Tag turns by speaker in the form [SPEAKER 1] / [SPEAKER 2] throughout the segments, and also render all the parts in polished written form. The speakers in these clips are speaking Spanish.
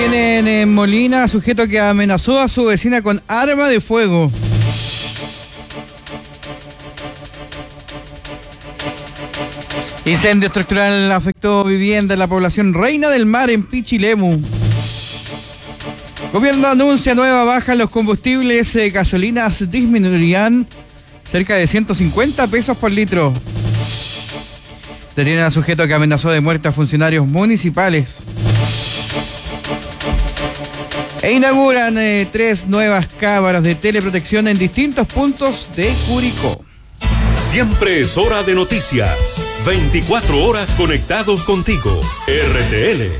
[SPEAKER 1] Detienen en Molina a sujeto que amenazó a su vecina con arma de fuego. Incendio estructural afectó vivienda en la población Reina del Mar en Pichilemu. Gobierno anuncia nueva baja en los combustibles. Gasolinas disminuirían cerca de 150 pesos por litro. Detienen a sujeto que amenazó de muerte a funcionarios municipales. E inauguran 3 nuevas cámaras de teleprotección en distintos puntos de Curicó.
[SPEAKER 2] Siempre es hora de noticias. 24 horas conectados contigo. RTL.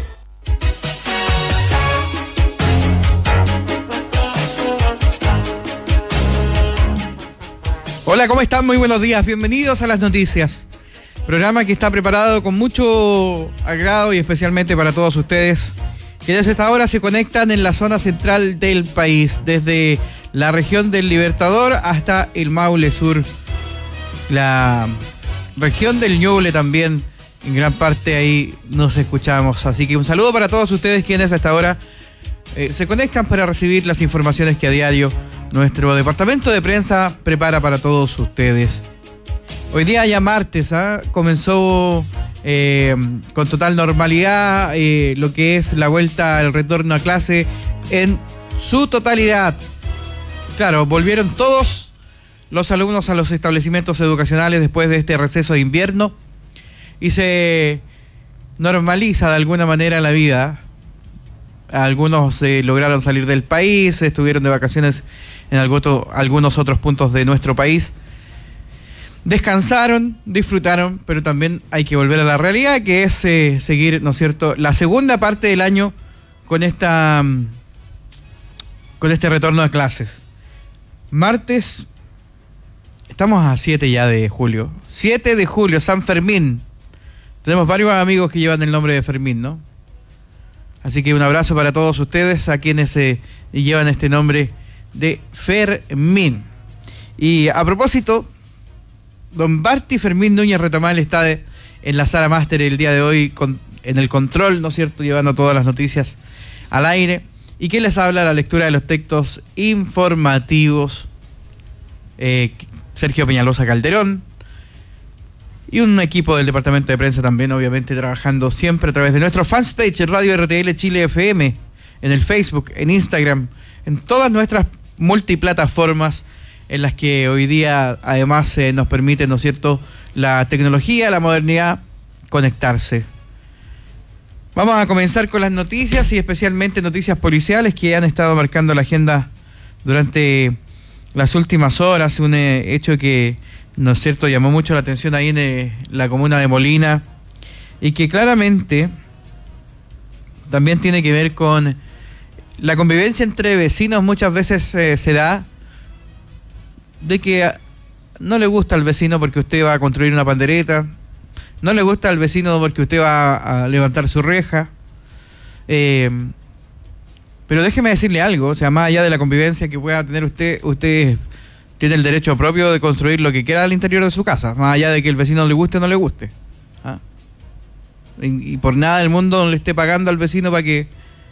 [SPEAKER 1] Hola, ¿cómo están? Muy buenos días. Bienvenidos a las noticias. Programa que está preparado con mucho agrado y especialmente para todos ustedes que desde esta hora se conectan en la zona central del país, desde la región del Libertador hasta el Maule Sur, la región del Ñuble también, en gran parte ahí nos escuchamos. Así que un saludo para todos ustedes quienes a esta hora se conectan para recibir las informaciones que a diario nuestro departamento de prensa prepara para todos ustedes. Hoy día ya martes, comenzó con total normalidad lo que es la vuelta al retorno a clase en su totalidad. Claro, volvieron todos los alumnos a los establecimientos educacionales después de este receso de invierno y se normaliza de alguna manera la vida. Algunos lograron salir del país, estuvieron de vacaciones en algunos otros puntos de nuestro país. Descansaron, disfrutaron, pero también hay que volver a la realidad, que es seguir, ¿no es cierto?, la segunda parte del año con este retorno a clases. Martes, estamos a 7 ya de julio. 7 de julio, San Fermín. Tenemos varios amigos que llevan el nombre de Fermín, ¿no? Así que un abrazo para todos ustedes, a quienes llevan este nombre de Fermín. Y a propósito, don Barty Fermín Núñez Retamal está en la sala máster el día de hoy en el control, ¿no es cierto?, llevando todas las noticias al aire. ¿Y qué les habla? La lectura de los textos informativos. Sergio Peñalosa Calderón. Y un equipo del departamento de prensa también, obviamente, trabajando siempre a través de nuestro fanpage Radio RTL Chile FM, en el Facebook, en Instagram, en todas nuestras multiplataformas en las que hoy día además nos permite, ¿no es cierto?, la tecnología, la modernidad, conectarse. Vamos a comenzar con las noticias y especialmente noticias policiales que han estado marcando la agenda durante las últimas horas. Un hecho que, ¿no es cierto?, llamó mucho la atención ahí en la comuna de Molina y que claramente también tiene que ver con la convivencia entre vecinos. Muchas veces se da de que no le gusta al vecino porque usted va a construir una pandereta, no le gusta al vecino porque usted va a levantar su reja, pero déjeme decirle algo, o sea, más allá de la convivencia que pueda tener usted tiene el derecho propio de construir lo que quiera al interior de su casa, más allá de que el vecino le guste o no le guste. Y por nada del mundo no le esté pagando al vecino para que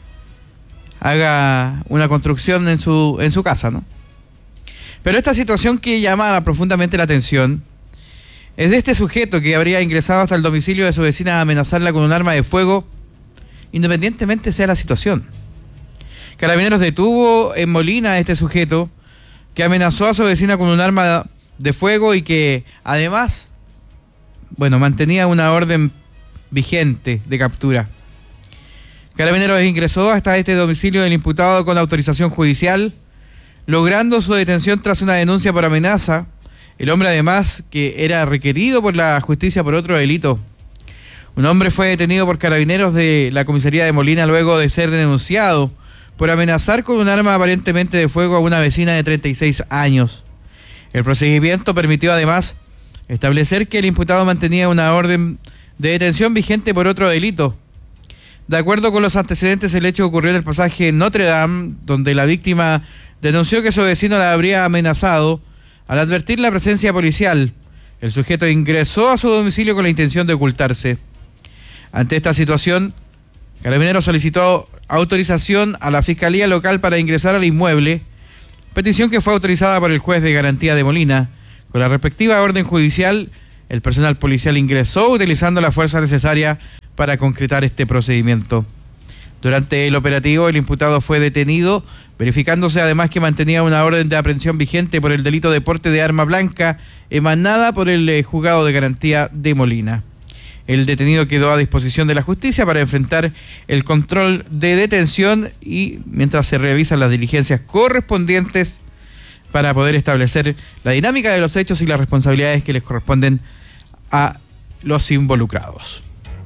[SPEAKER 1] haga una construcción en su casa, ¿no? Pero esta situación que llama profundamente la atención es de este sujeto que habría ingresado hasta el domicilio de su vecina a amenazarla con un arma de fuego, independientemente sea la situación. Carabineros detuvo en Molina a este sujeto que amenazó a su vecina con un arma de fuego y que además, mantenía una orden vigente de captura. Carabineros ingresó hasta este domicilio del imputado con autorización judicial, logrando su detención tras una denuncia por amenaza. El hombre además que era requerido por la justicia por otro delito. Un hombre fue detenido por carabineros de la comisaría de Molina luego de ser denunciado por amenazar con un arma aparentemente de fuego a una vecina de 36 años. El procedimiento permitió además establecer que el imputado mantenía una orden de detención vigente por otro delito. De acuerdo con los antecedentes, el hecho ocurrió en el pasaje Notre Dame, donde la víctima denunció que su vecino la habría amenazado. Al advertir la presencia policial, el sujeto ingresó a su domicilio con la intención de ocultarse. Ante esta situación, Carabineros solicitó autorización a la Fiscalía Local para ingresar al inmueble, petición que fue autorizada por el juez de garantía de Molina. Con la respectiva orden judicial, el personal policial ingresó utilizando la fuerza necesaria para concretar este procedimiento. Durante el operativo, el imputado fue detenido, verificándose además que mantenía una orden de aprehensión vigente por el delito de porte de arma blanca emanada por el juzgado de garantía de Molina. El detenido quedó a disposición de la justicia para enfrentar el control de detención y mientras se realizan las diligencias correspondientes para poder establecer la dinámica de los hechos y las responsabilidades que les corresponden a los involucrados.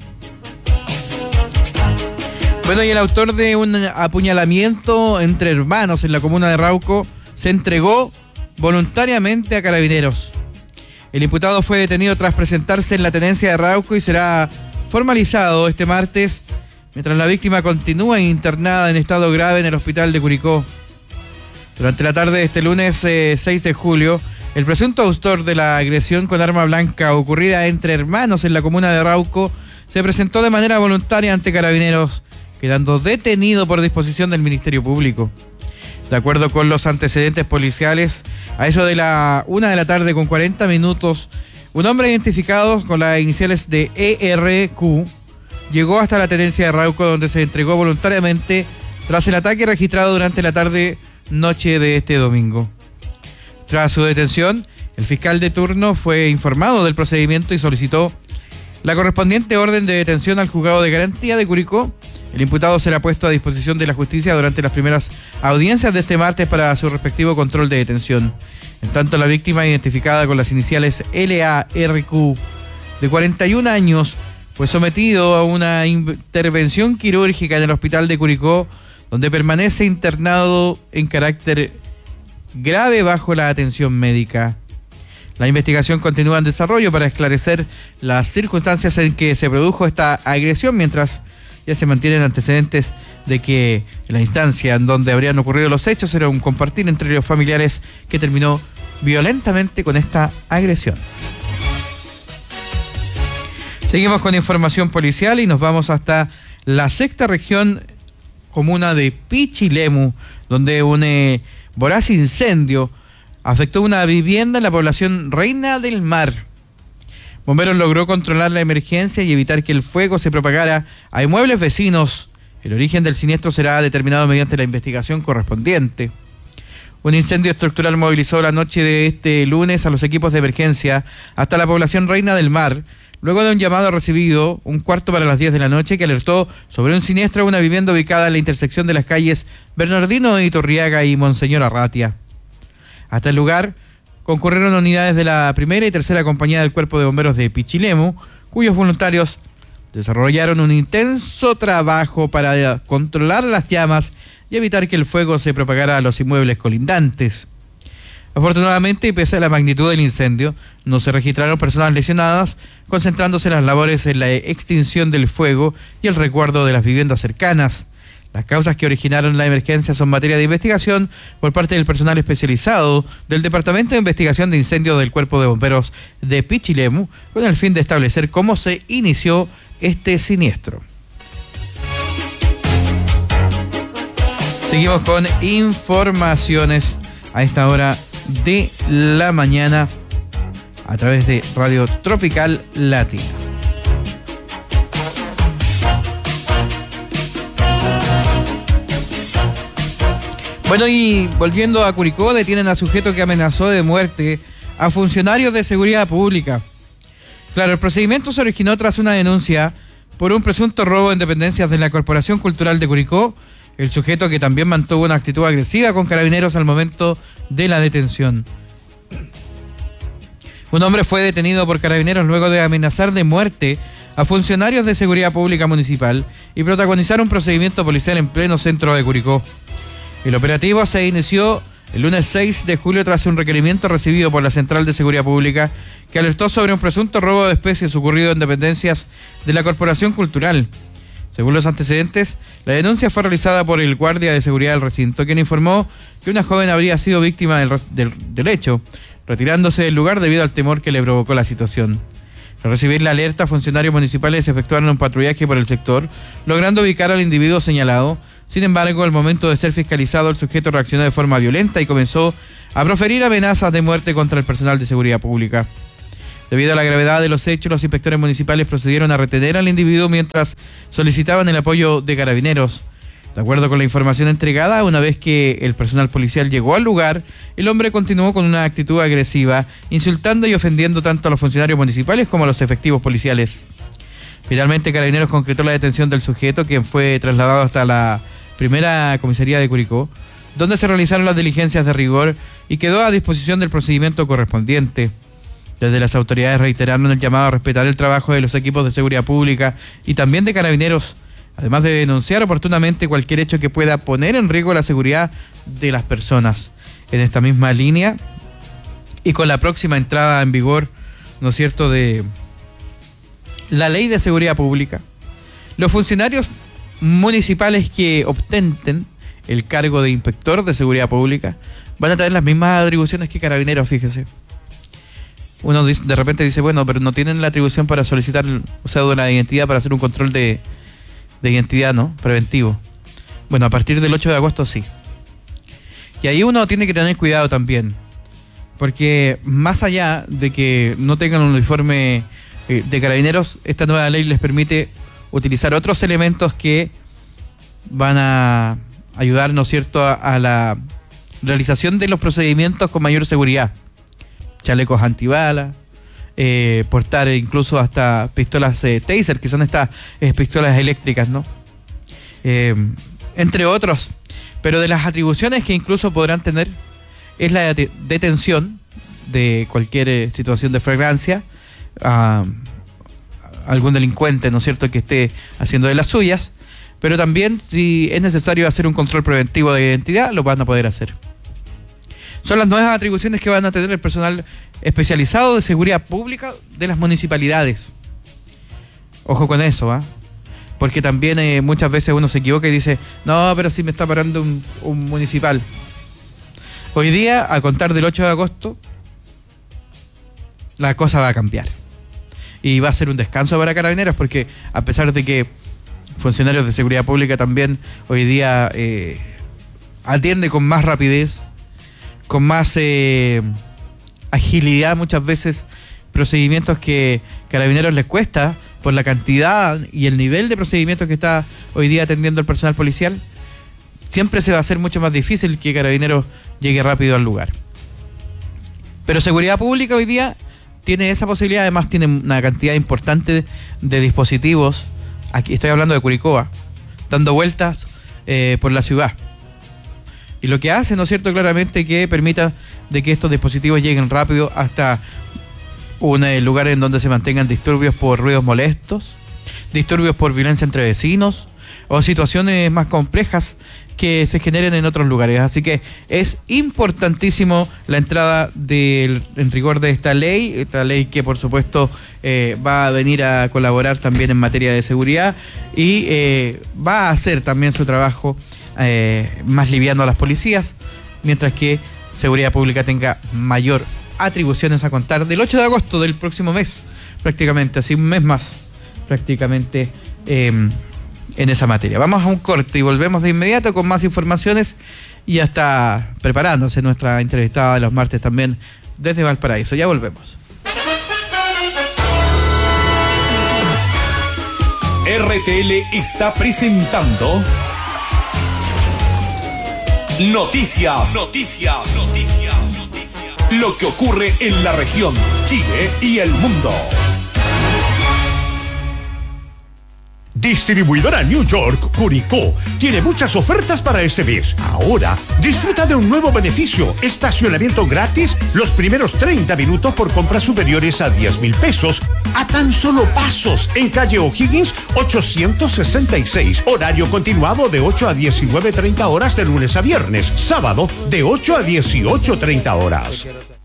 [SPEAKER 1] Bueno, y el autor de un apuñalamiento entre hermanos en la comuna de Rauco se entregó voluntariamente a Carabineros. El imputado fue detenido tras presentarse en la tenencia de Rauco y será formalizado este martes, mientras la víctima continúa internada en estado grave en el hospital de Curicó. Durante la tarde de este lunes 6 de julio, el presunto autor de la agresión con arma blanca ocurrida entre hermanos en la comuna de Rauco se presentó de manera voluntaria ante Carabineros, quedando detenido por disposición del Ministerio Público. De acuerdo con los antecedentes policiales, a eso de la 1:40 p.m, un hombre identificado con las iniciales de ERQ llegó hasta la tenencia de Rauco, donde se entregó voluntariamente tras el ataque registrado durante la tarde-noche de este domingo. Tras su detención, el fiscal de turno fue informado del procedimiento y solicitó la correspondiente orden de detención al juzgado de garantía de Curicó. El imputado será puesto a disposición de la justicia durante las primeras audiencias de este martes para su respectivo control de detención. En tanto, la víctima, identificada con las iniciales LARQ, de 41 años, fue sometido a una intervención quirúrgica en el hospital de Curicó, donde permanece internado en carácter grave bajo la atención médica. La investigación continúa en desarrollo para esclarecer las circunstancias en que se produjo esta agresión, mientras ya se mantienen antecedentes de que la instancia en donde habrían ocurrido los hechos era un compartir entre los familiares que terminó violentamente con esta agresión. Seguimos con información policial y nos vamos hasta la sexta región, comuna de Pichilemu, donde un voraz incendio afectó una vivienda en la población Reina del Mar. Bomberos logró controlar la emergencia y evitar que el fuego se propagara a inmuebles vecinos. El origen del siniestro será determinado mediante la investigación correspondiente. Un incendio estructural movilizó la noche de este lunes a los equipos de emergencia hasta la población Reina del Mar, luego de un llamado recibido 10:15 p.m. que alertó sobre un siniestro a una vivienda ubicada en la intersección de las calles Bernardino Iturriaga y Monseñor Arratia. Hasta el lugar concurrieron unidades de la primera y tercera compañía del Cuerpo de Bomberos de Pichilemu, cuyos voluntarios desarrollaron un intenso trabajo para controlar las llamas y evitar que el fuego se propagara a los inmuebles colindantes. Afortunadamente, y pese a la magnitud del incendio, no se registraron personas lesionadas, concentrándose las labores en la extinción del fuego y el resguardo de las viviendas cercanas. Las causas que originaron la emergencia son materia de investigación por parte del personal especializado del Departamento de Investigación de Incendios del Cuerpo de Bomberos de Pichilemu, con el fin de establecer cómo se inició este siniestro. Seguimos con informaciones a esta hora de la mañana a través de Radio Tropical Latina. Bueno, y volviendo a Curicó, detienen a sujeto que amenazó de muerte a funcionarios de seguridad pública. Claro, el procedimiento se originó tras una denuncia por un presunto robo en dependencias de la Corporación Cultural de Curicó. El sujeto, que también mantuvo una actitud agresiva con Carabineros al momento de la detención. Un hombre fue detenido por Carabineros luego de amenazar de muerte a funcionarios de seguridad pública municipal y protagonizar un procedimiento policial en pleno centro de Curicó. El operativo se inició el lunes 6 de julio tras un requerimiento recibido por la Central de Seguridad Pública que alertó sobre un presunto robo de especies ocurrido en dependencias de la Corporación Cultural. Según los antecedentes, la denuncia fue realizada por el guardia de seguridad del recinto, quien informó que una joven habría sido víctima del hecho, retirándose del lugar debido al temor que le provocó la situación. Al recibir la alerta, funcionarios municipales efectuaron un patrullaje por el sector, logrando ubicar al individuo señalado, Sin embargo, al momento de ser fiscalizado, el sujeto reaccionó de forma violenta y comenzó a proferir amenazas de muerte contra el personal de seguridad pública. Debido a la gravedad de los hechos, los inspectores municipales procedieron a retener al individuo mientras solicitaban el apoyo de carabineros. De acuerdo con la información entregada, una vez que el personal policial llegó al lugar, el hombre continuó con una actitud agresiva, insultando y ofendiendo tanto a los funcionarios municipales como a los efectivos policiales. Finalmente, Carabineros concretó la detención del sujeto, quien fue trasladado hasta la primera comisaría de Curicó, donde se realizaron las diligencias de rigor y quedó a disposición del procedimiento correspondiente. Desde las autoridades reiteraron el llamado a respetar el trabajo de los equipos de seguridad pública y también de Carabineros, además de denunciar oportunamente cualquier hecho que pueda poner en riesgo la seguridad de las personas. En esta misma línea y con la próxima entrada en vigor, ¿no es cierto?, de la ley de seguridad pública, los funcionarios municipales que ostenten el cargo de inspector de seguridad pública van a tener las mismas atribuciones que Carabineros, fíjese. Uno de repente dice, bueno, pero no tienen la atribución para solicitar cédula de identidad para hacer un control de identidad, ¿no?, preventivo. Bueno, a partir del 8 de agosto sí. Y ahí uno tiene que tener cuidado también, porque más allá de que no tengan un uniforme de Carabineros, esta nueva ley les permite utilizar otros elementos que van a ayudar, ¿no es cierto?, a la realización de los procedimientos con mayor seguridad. Chalecos antibalas, portar incluso hasta pistolas taser, que son estas pistolas eléctricas, ¿no? Entre otros. Pero de las atribuciones que incluso podrán tener es la detención de cualquier situación de flagrancia a algún delincuente, ¿no es cierto?, que esté haciendo de las suyas, pero también si es necesario hacer un control preventivo de identidad, lo van a poder hacer. Son las nuevas atribuciones que van a tener el personal especializado de seguridad pública de las municipalidades. Ojo con eso, ¿ah? Porque también muchas veces uno se equivoca y dice, no, pero si me está parando un municipal. Hoy día, a contar del 8 de agosto, la cosa va a cambiar. Y va a ser un descanso para Carabineros, porque a pesar de que funcionarios de seguridad pública también hoy día atiende con más rapidez, con más agilidad muchas veces, procedimientos que Carabineros les cuesta por la cantidad y el nivel de procedimientos que está hoy día atendiendo el personal policial, siempre se va a hacer mucho más difícil que Carabineros llegue rápido al lugar. Pero seguridad pública hoy día tiene esa posibilidad, además tiene una cantidad importante de dispositivos, aquí estoy hablando de Curicó, dando vueltas por la ciudad. Y lo que hace, ¿no es cierto?, claramente que permita de que estos dispositivos lleguen rápido hasta un lugar en donde se mantengan disturbios por ruidos molestos, disturbios por violencia entre vecinos o situaciones más complejas que se generen en otros lugares. Así que es importantísimo la entrada en rigor de esta ley que por supuesto va a venir a colaborar también en materia de seguridad y va a hacer también su trabajo más liviano a las policías, mientras que Seguridad Pública tenga mayor atribuciones a contar del 8 de agosto del próximo mes, prácticamente, así un mes más, prácticamente en esa materia. Vamos a un corte y volvemos de inmediato con más informaciones y ya está preparándose nuestra entrevistada de los martes también desde Valparaíso. Ya volvemos.
[SPEAKER 2] RTL está presentando Noticias. Lo que ocurre en la región, Chile y el mundo.
[SPEAKER 3] Distribuidora New York, Curicó, tiene muchas ofertas para este mes. Ahora, disfruta de un nuevo beneficio: estacionamiento gratis los primeros 30 minutos por compras superiores a 10,000 pesos, a tan solo pasos, en calle O'Higgins 866. Horario continuado de 8 a 19:30 horas de lunes a viernes. Sábado de 8 a 18:30 horas.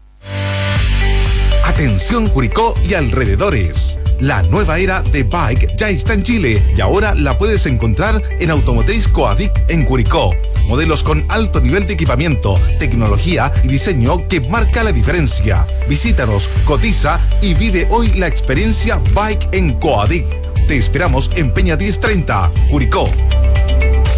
[SPEAKER 4] Atención Curicó y alrededores. La nueva era de Bike ya está en Chile y ahora la puedes encontrar en Automotriz Coadic en Curicó. Modelos con alto nivel de equipamiento, tecnología y diseño que marca la diferencia. Visítanos, cotiza y vive hoy la experiencia Bike en Coadic. Te esperamos en Peña 1030, Curicó.